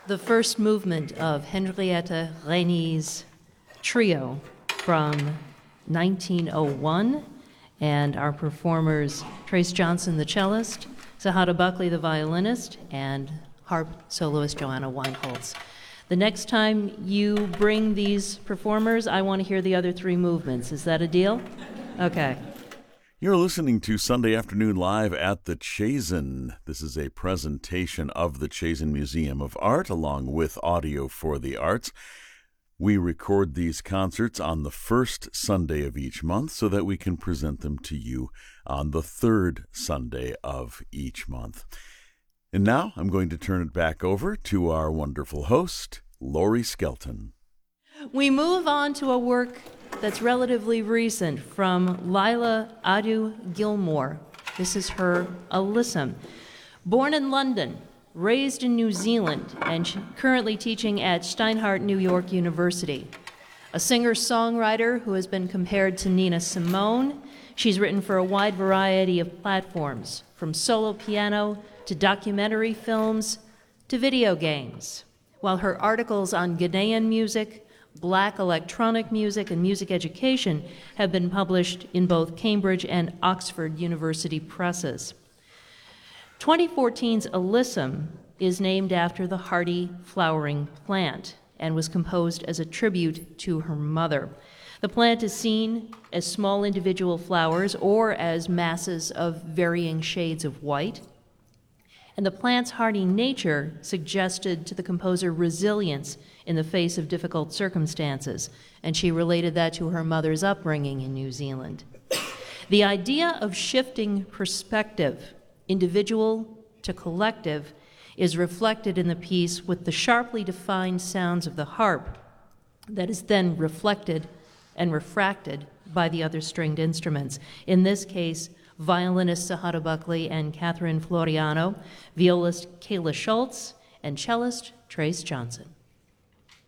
the first movement of Henrietta Renie's trio from 1901, and our performers, Trace Johnson, the cellist, Sahara Buckley, the violinist, and harp soloist Joanna Weinholz. The next time you bring these performers, I want to hear the other three movements. Is that a deal? Okay. You're listening to Sunday Afternoon Live at the Chazen. This is a presentation of the Chazen Museum of Art along with Audio for the Arts. We record these concerts on the first Sunday of each month so that we can present them to you on the third Sunday of each month. And now I'm going to turn it back over to our wonderful host, Laurie Skelton. We move on to a work that's relatively recent from Lila Adu-Gilmore. This is her Alyssum. Born in London, raised in New Zealand, and currently teaching at Steinhardt New York University. A singer-songwriter who has been compared to Nina Simone, she's written for a wide variety of platforms, from solo piano to documentary films to video games. While her articles on Ghanaian music, Black electronic music, and music education have been published in both Cambridge and Oxford University presses. 2014's Alyssum is named after the hardy flowering plant and was composed as a tribute to her mother. The plant is seen as small individual flowers or as masses of varying shades of white. And the plant's hardy nature suggested to the composer resilience in the face of difficult circumstances, and she related that to her mother's upbringing in New Zealand. The idea of shifting perspective, individual to collective, is reflected in the piece with the sharply defined sounds of the harp that is then reflected and refracted by the other stringed instruments. In this case, violinist Sahara Buckley and Catherine Floriano, violist Kayla Schultz, and cellist Trace Johnson.